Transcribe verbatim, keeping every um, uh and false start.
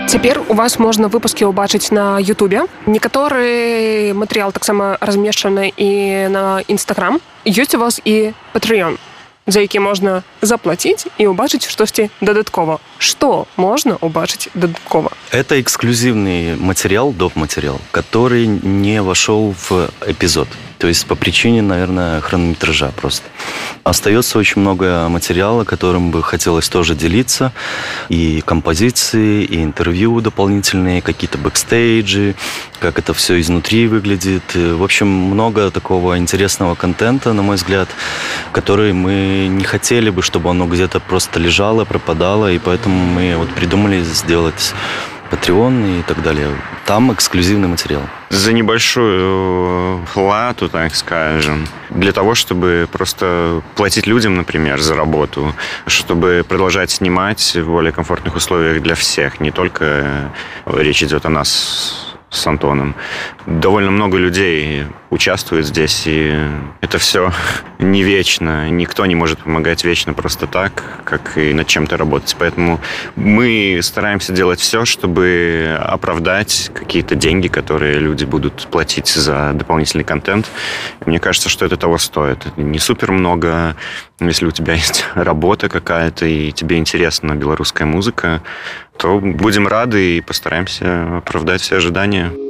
Цяпер у вас можна выпускі ўбачыць на Ютубе. Некаторы матэрыял таксама размешчаны і на Інстаграм. Ёсць у вас і Patreon, за які можна заплаціць і ўбачыць штосьці дадаткова. Што можно убачить додатково? Это эксклюзивный материал, доп. Материал, который не вошел в эпизод. То есть по причине, наверное, хронометража просто. Остается очень много материала, которым бы хотелось тоже делиться. И композиции, и интервью дополнительные, какие-то бэкстейджи, как это все изнутри выглядит. В общем, много такого интересного контента, на мой взгляд, который мы не хотели бы, чтобы оно где-то просто лежало, пропадало. И поэтому мы вот придумали сделать Patreon и так далее. Там эксклюзивный материал. За небольшую плату, так скажем, для того, чтобы просто платить людям, например, за работу, чтобы продолжать снимать в более комфортных условиях для всех. Не только речь идет о нас с Антоном. Довольно много людей участвует здесь, и это все не вечно. Никто не может помогать вечно просто так, как и над чем-то работать. Поэтому мы стараемся делать все, чтобы оправдать какие-то деньги, которые люди будут платить за дополнительный контент. Мне кажется, что это того стоит. Это не супер много. Если у тебя есть работа какая-то, и тебе интересна белорусская музыка, то будем рады и постараемся оправдать все ожидания.